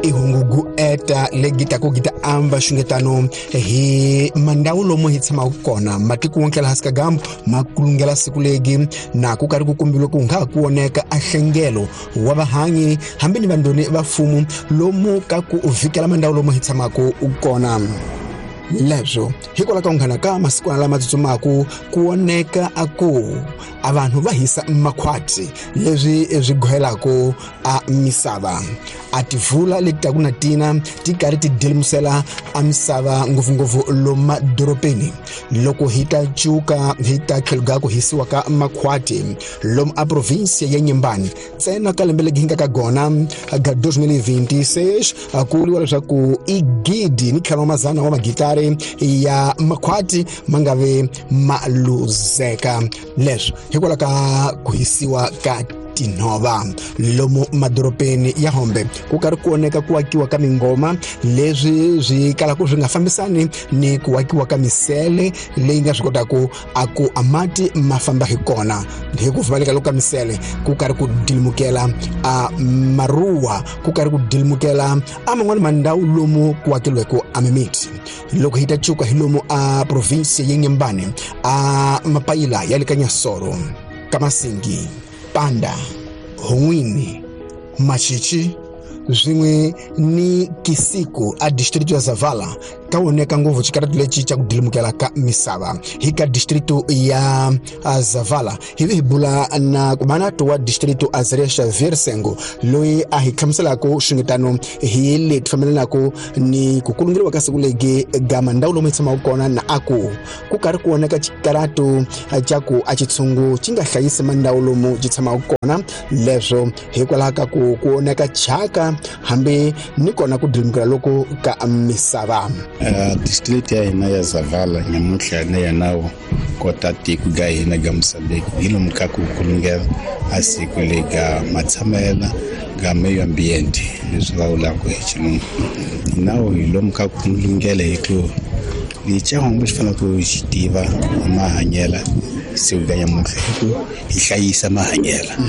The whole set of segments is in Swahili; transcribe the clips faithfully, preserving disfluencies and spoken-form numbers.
ihungugu eta legita ko gita amba shungetano hi mandaulo mo hitsama kona matiku wonkela haskagambo makulungela sikulegi na kukari kukumbilo kunga kuoneka ahlengelo wabahanyi hambeni bandoni bafumu lomu kaku uvikela mandaulo mo hitsama ko ukona lezo hikola kaungana ka masiku ala matsumaku kuoneka aku abantu bahisa makhwati lezi ezigwelako a misava ativula letakuna tina tikari tidilmusela a misava nguvu loma doropeni loko hita chuka hita khelga ko hisiwa ka makhwati lom a province ya Nyembani tsena kalembele ginga ka gona ga twenty twenty-six akuli wala swaku igidi ni khalomazana wa magitari ya makhwati mangave maluzeka leswo hikola ka kuhisiwa ka tinova lomo madoropeni ya Hombe kukari kuoneka kuwakiwa ka mingoma lezi zikala ku zvingafambisani ni kuwakiwa ka misele leyi nga swikota ku aku amati mafamba hikona hikuvaleka loka misele kukari ku dilmukela a maruwa kukari ku dilmukela a mangwani mandau lomu kuwakilweko amemiti loko hita chuka hilomu a province ya Nyembani a mapayila ya Likanyasoro Kamasingi Panda, Hongwini, Machichi, zimwe ni Kisiko a distrito ya Zavala kaoneka nguvu chikaratlechi cha kudilimukela ka misava hika distrito ya Zavala hivi hibula na kumanato wa distrito Azaresha Versengo loi ahikamsala ko shungitano hile tufamela nako ni kukulungiri wakasi kulege gama ndaulo mwitsama ukona na aku kukari kuoneka chikarato chako achitsungu chinga khayise mandaulo mu chitsama ukona lezo hikola haka ku kuoneka chaka hambe nikona kudilimukela loko ka misava. Uh, district ya ina ya Zavala nyamuhla na ya nawo kota tiku ga ina ga Msabeki ilo mkaku kulungela asikulega matsamela ga meyo ambiente nizwaula ko hechinu nawo ilo mkaku kulungela iko licha hombo shifana ko shitiva mahanyela siuganya muhla iko ihlayisa mahanyela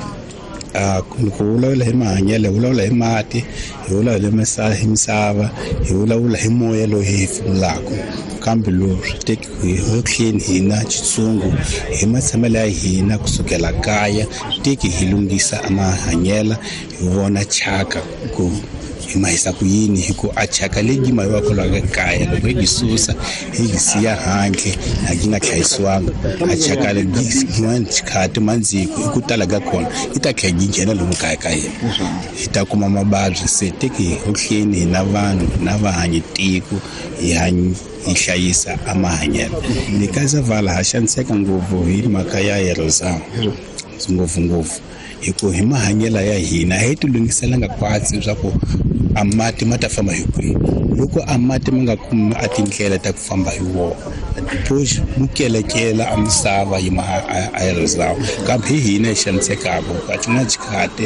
ah kulawula himanyela ulawula himati ulawula mesala himsava ulawula himoya lo hefulako kambe lo take ho clean hina chitsungu himatsamela hina kusukela kaya take hilungisa amahanyela ubona chaka ku imahisa kuyini hiku achaka legi mayo akolo kaya lo ngisusa hisiya hanke akina khayiswanga achaka legi ngwanti khati manziko ikutala gakhona itakhagingena lo mukaya kaya itakuma mabadzi seteke uhleni nabantu nabahanyi tiku ihanyi ihlayisa amahanyela nikazavala hashanseka nguvu hi makaya yeroza ngovu ngovu iko himahanyela ya hina hetulungisela ngakwatsi zako amati matafamba hikwi loko amati mangakhuma atindlela takufamba hiwo push mukelekela amsava yima ayelzawo kambe hina ishansekabo kathina chikhate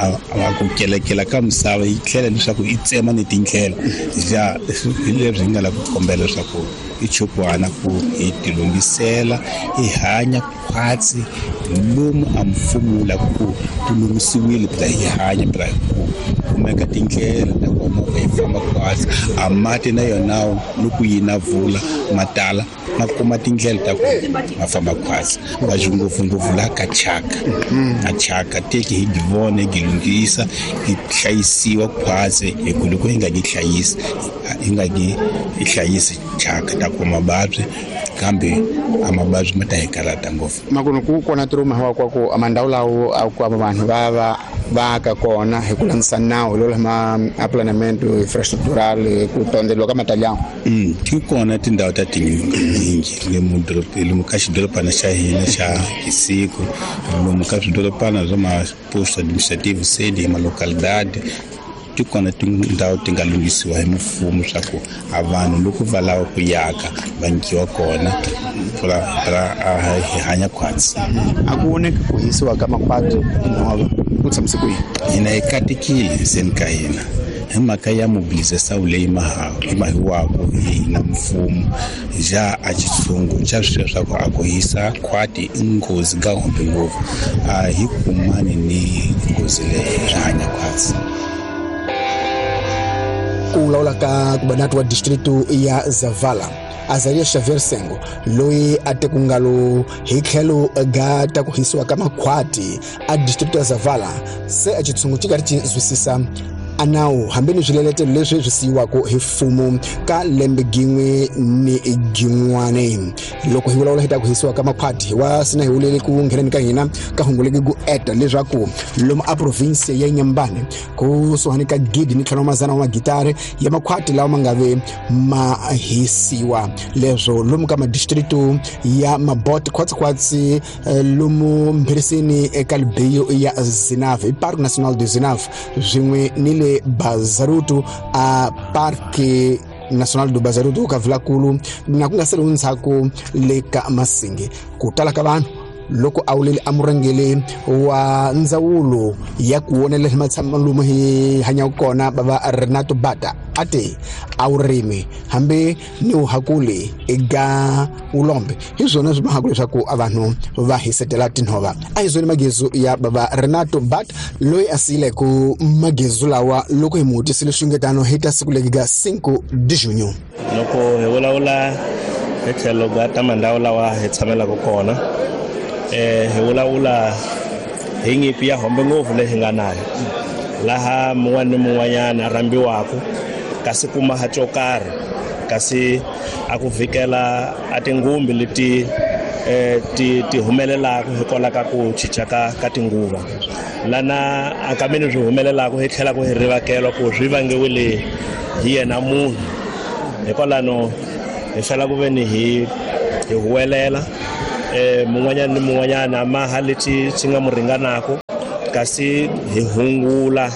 akukelekela kamsava iklela leswaku itsema netindlela ja ilebyo ngala kukombela leswaku ichukwana ku itilungisela ihanya kwatsi lomu amfumula ku tulungisiwile bya ihanya bya ku kumeka tindlela takoma efamba kwatsi amati na yona lokuyina vula matala makoma tindlela taku mafamba kwatsi bajungufu nguvula kachaka achaka teki hidivone gilungisa gihlayisiwa kwatsi ekuluko ingagihlayisa ingagi ihlayisi chaka takoma babye kambe amabazwi matayikarata ngofu makuno kukona turuma hawa kwako amandaulawo akwa abantu baba baka kona hekulanisa nawo lo ma aplanamento infraestrutural kutondelo kama talya mm tikona tindawo tatingi le mudro le mukashi dolopana shahina sha Kisiko lo mukashi dolopana zoma post administrative sede ma localidade tikona tindawo tingalungisiwa himufumu sako abantu lokuvalawo kuyaka bankiwa kona pula para hanya kwatsi akuoneka kuhisiwa kama kwatu noba utsamsikui ina ikatikile senkayina emakaya mobilize saule imaha imahiwako ina mfumu ja achitsungu cha sweswako akohisa kwati ingozi ga Hombe ngovu a hikumani ni ngozi le hanya kwatsi kulawula ka kubanatu wa distritu ya Zavala Azaria Xavier Sengo loyi atekungalo hikhelo ga ta kuhisiwa ka makhwati a distritu ya Zavala se a chitsungu chikari chizwisisa anawu hambeni swileletelo leswi swisiwako hi mfumo ka lembe gin'we ni gin'wane loko hi vulavula hita ku hisiwa ka makhwati wa sina hi ulele ku ngheneni ka hina ka hunguleke ku eta leswaku lomu a province ya Nyambane ku sohani ka gidi ni tlhelo mazana wa magitare ya makhwati lawa mangave ma hisiwa leswo lomu ka ma distritu ya Mabot khwatskhwatsi lomu mbirisini eka libeyo ya Zinave Park National de Zinave zwin'we ni Bazarutu a Parque Nacional do Bazarutu ka Vilakulu na ku nga sele untsako le ka Masinge ku tala ka vanhu loko awulele amurangele wa ndzawulo ya kuonela matshamelo hi hanya kona baba Renato Bata ate awurimi hambe ni uhakule ega ulombe hizona zwimahakule swaku avanhu va hisetela tinhova ayizoni magezu ya baba Renato Bata loyi asile ku magezu lawa loko hi mutisile swingetano hita siku legiga cinco de junho loko he wulawula he tlhelo ga ta mandawu lawa hi tshamela ku kona eh he wulawula hi nyipi ya hombe ngopfu leyi nga nayo laha mun'wana ni mun'wanyana rambiwako kasi kuma ha chokari kasi aku vikela atingumbi leti eh ti ti humelelaka hikola ka ku chicha ka ka tinguva lana akameni byi humelelaka hi tlhela ku hirivakela ku swi vangiwile hi yena munhu hikola no hi fela ku veni hi hi huwelela eh mun'wanyana ni mun'wanyana maha leti swi nga muringanako kasi hi hungula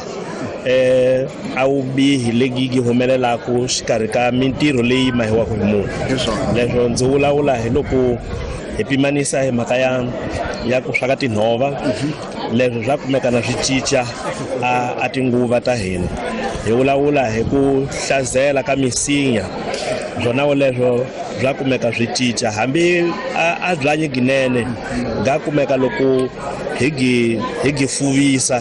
eh awu bihi legigi humelelaka xikarhi ka mintirho leyi mahiwaka hi munhu leswo ndzi wulawula hi loko hi pimanisa hi mhaka ya ya ku swaka tinhova leswo swa kumeka na swicica a a tinguva ta hina hi wulawula hi ku hlazela ka misinya zwona leswo bya kumeka swicica hambi a byanyi ginene ga kumeka loko higi higi fuvisa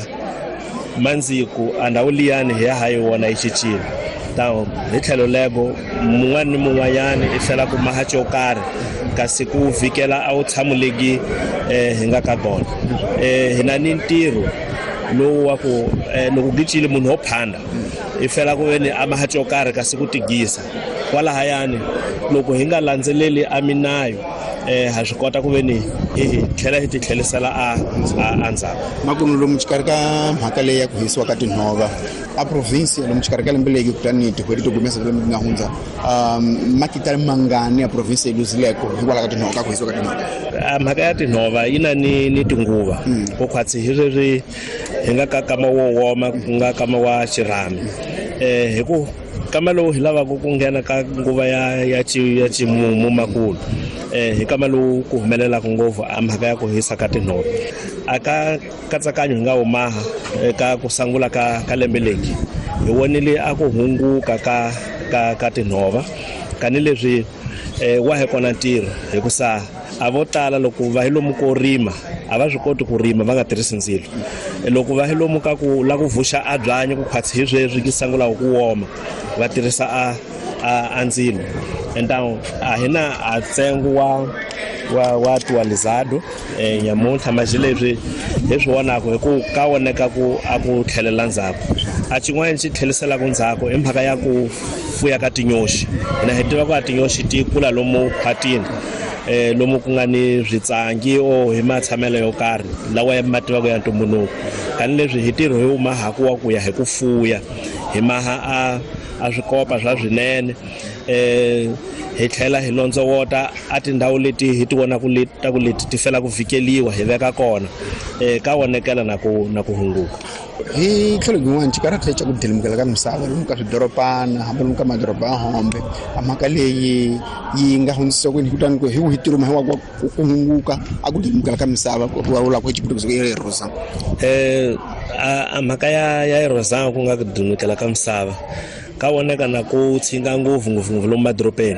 manziku andawu liyani hi hayi wona icicile tawo hi tlhelo lego mun'wana ni mun'wanyana i fela ku mahacho kari kasi ku vikela a utsamulegi eh hi nga ka kona eh hina ni ntirho lowu wa ku loko gicile munhu ho phanda i fela ku veni a mahacho kari kasi ku tigisa kwala hayani loko hi nga landzeleli aminayo eh ha swi kota ku veni hi tlhela hi titlhelisela a andzhaku makunu lomu xikarhi ka mhaka leyi ya ku hisiwa ka tinhova a province lomu xikarhi ka lembe leyi kutani tikhwedi to gumesa lembe nga hundza um makitari mangani ya province iluzileko hikwala ka tinhova ka ku hisiwa ka tinhova mhaka ya tinhova yina ni ni tinguva ku khwatsi hi sweswi hi nga ka kama wo woma ku nga kama wa xirhami eh hi ku kama lowu hi lava ku nghena ka nguva ya ya chi ya chimumu makulu eh hi kama lowu ku humelela ku ngopfu a mhaka ya ku hisa ka tinhova aka katsakanyo nga umaha eka ku sangula ka ka lembe leki hi wonile a ku hunguka ka ka ka tinhova kani leswi eh wa he kona ntirho hi ku sa a vo tala loko va hi lomu ko rima a va swi koti ku rima va nga tirhisi ndzilo loko va hi lomu ka ku la ku vuxa a byanyi ku khwatsi hi sweswi ki sangula ku woma va tirhisa a a ndzilo entawo a hina a tsengo wa wa wa tualizado eh nyamuntlha majile leswi leswi wonaka hi ku ka woneka ku a ku tlhelela ndzhaku a cin'wana xi tlhelisela ku ndzhaku hi mhaka ya ku fuya ka tinyoxi hina hi tiva ku a tinyoxi ti kula lomu phatini eh lomu ku nga ni switsangi o hi matshamelo yo karhi lawa ya mativa ku ya ntumbuluko kani leswi hi tirho hi umaha ku wa ku ya hi ku fuya hi maha a a swikopa swa swinene eh hi tlhela hi londzowota a tindhawu leti hi ti vona ku leti ta ku leti ti fela ku vikeliwa hi veka kona eh ka wonekela na ku na ku hunguka hi tlhelo gin'wana xikarhi tlhecha ku dilimukela ka misava lomu ka swidoropana hambi lomu ka madoroba ya hombe a mhaka leyi yi nga hundzisiwa ku kutani ku hi wu hi tirhuma hi wa ku hunguka a ku dilimukela ka misava ku vulavula ku xiputikuso ya erosa eh a mhaka ya ya erosa ku nga ku dilimukela ka misava ka woneka na ku tshinga ngopfu ngopfu lomu madorobeni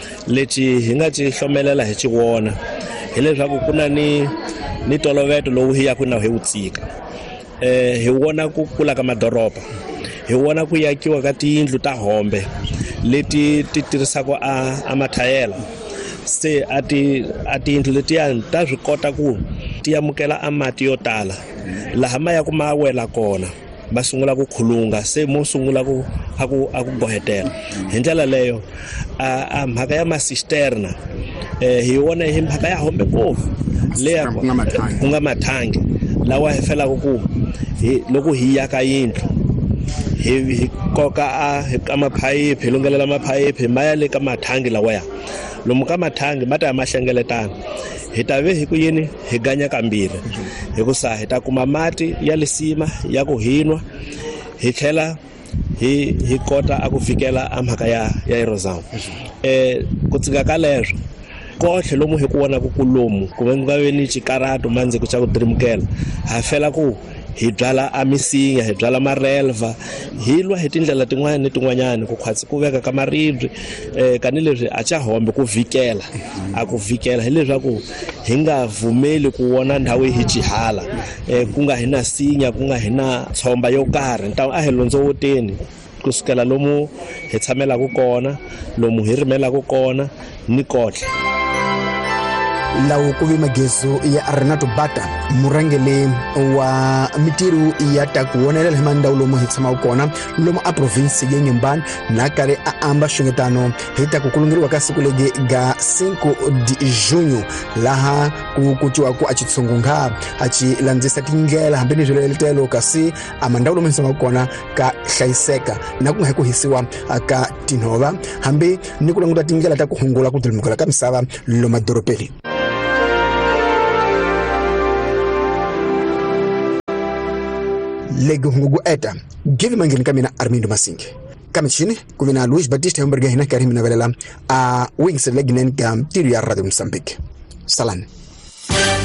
leti hi nga ti hlomelela hi xiwona hileswaku ku na ni ni toloveto lowu hi ya ku na hi utsika eh hi wona ku kula ka madoroba hi wona ku yakiwa ka tiyindlu ta hombe leti ti tirhisaka a amathayela se ati ati tiyindlu letiya ta swi kota ku ti amukela amati yo tala laha ma ya ku ma wela kona va sungula ku khulunga se mo sungula ku aku aku gohetela hi ndlela leyo a mhaka ya masisterna eh hi wona hi mhaka ya hombe ngopfu leya ku nga mathangi lawa hi fela ku hi loko hi ya ka yindlu hi koka a ka maphayiphi hi lungelela maphayiphi maya le ka mathangi lawa ya lomu ka mathangi mata ya mahlengeletana hi ta ve hi ku yini hi ganya kambirhi hi ku sa hi ta kuma mati ya lisima ya ku hinwa hi tlhela hi hi kota a ku fikela amhaka ya ya erosamu eh ku tsika ka leswo kohle lomu hi ku vona ku kulomu ku nga ve ni xikarato manze ku cha ku dirimukela ha fela ku hi byala amisinya hi byala marelva hi lwa hi tindlela tin'wana ni tin'wanyana ku khwatsi ku veka ka maribye eh kani leswi a cha hombe ku vikela a ku vikela hi leswaku hi nga vumeli ku wona ndhawu hi jihala eh ku nga hina sinya ku nga hina tshomba yo karhi ntawu a hi londzowoteni kusukela lomu hi tshamela ku kona lomu hi rimela ku kona ni kohle lawo kuvi magezu ya Renato Bata murangeli wa mitiru ya takuonelela hi mandawu lomu hi tshama kona lomu a province ya Nyembani na kare a amba xungetano hi ta ku kulungeriwa ka siku legi ga cinco de junho laha ku kutiwa ku a chitsungungha a chi landzisa tindlela hambi ni zwiletelo kasi a mandawu lomu hi tshama kona ka hlayiseka na ku nga ku hisiwa ka tinhova hambi ni ku languta tindlela ta ku hungula ku dilimukela ka misava lomu madorobeni. Lego hungu eta give mangeni kamina Armindo Masinge kamichini kuvina Luis Batista Humberga hina karimi na velela a wings legnen kam tiru ya Radio Mozambique salane.